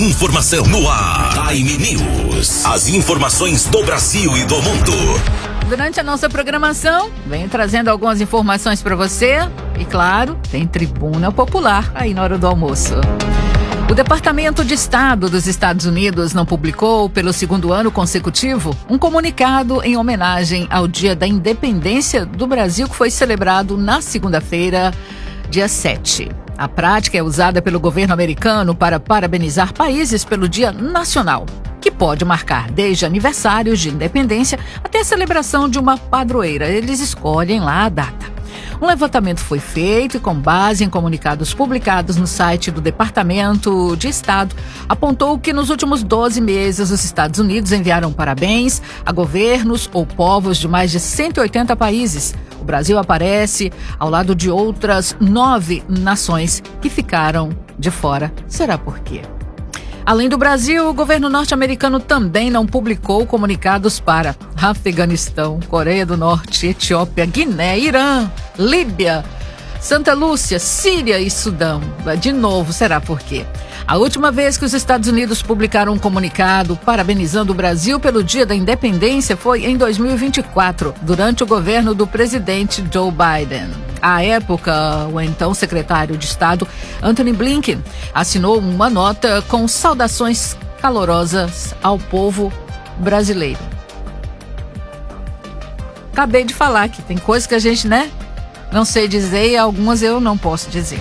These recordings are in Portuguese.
informação no ar. Time News. As informações do Brasil e do mundo. Durante a nossa programação, venho trazendo algumas informações para você. E claro, tem Tribuna Popular aí na hora do almoço. O Departamento de Estado dos Estados Unidos não publicou, pelo segundo ano consecutivo, um comunicado em homenagem ao Dia da Independência do Brasil, que foi celebrado na segunda-feira, dia 7. A prática é usada pelo governo americano para parabenizar países pelo Dia Nacional, que pode marcar desde aniversários de independência até a celebração de uma padroeira. Eles escolhem lá a data. Um levantamento foi feito e, com base em comunicados publicados no site do Departamento de Estado, apontou que nos últimos 12 meses os Estados Unidos enviaram parabéns a governos ou povos de mais de 180 países. O Brasil aparece ao lado de outras 9 nações que ficaram de fora. Será por quê? Além do Brasil, o governo norte-americano também não publicou comunicados para Afeganistão, Coreia do Norte, Etiópia, Guiné, Irã, Líbia, Santa Lúcia, Síria e Sudão. De novo, será por quê? A última vez que os Estados Unidos publicaram um comunicado parabenizando o Brasil pelo Dia da Independência foi em 2024, durante o governo do presidente Joe Biden. À época, o então secretário de Estado, Antony Blinken, assinou uma nota com saudações calorosas ao povo brasileiro. Acabei de falar que tem coisas que a gente, não sei dizer e algumas eu não posso dizer.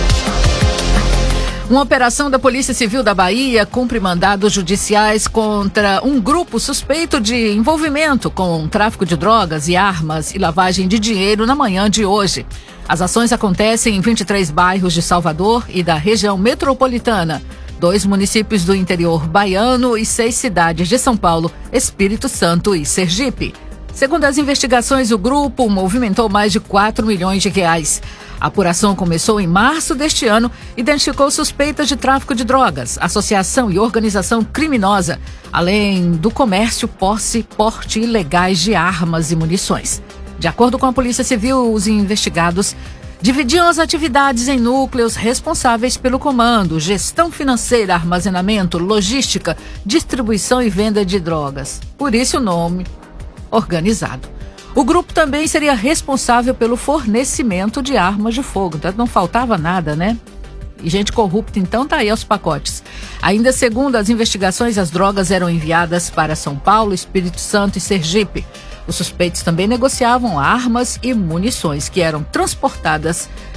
Uma operação da Polícia Civil da Bahia cumpre mandados judiciais contra um grupo suspeito de envolvimento com tráfico de drogas e armas e lavagem de dinheiro na manhã de hoje. As ações acontecem em 23 bairros de Salvador e da região metropolitana, 2 municípios do interior baiano e 6 cidades de São Paulo, Espírito Santo e Sergipe. Segundo as investigações, o grupo movimentou mais de 4 milhões de reais. A apuração começou em março deste ano e identificou suspeitas de tráfico de drogas, associação e organização criminosa, além do comércio, posse e porte ilegais de armas e munições. De acordo com a Polícia Civil, os investigados dividiam as atividades em núcleos responsáveis pelo comando, gestão financeira, armazenamento, logística, distribuição e venda de drogas. Por isso o nome organizado. O grupo também seria responsável pelo fornecimento de armas de fogo. Então não faltava nada, E gente corrupta, então, tá aí aos pacotes. Ainda segundo as investigações, as drogas eram enviadas para São Paulo, Espírito Santo e Sergipe. Os suspeitos também negociavam armas e munições que eram transportadas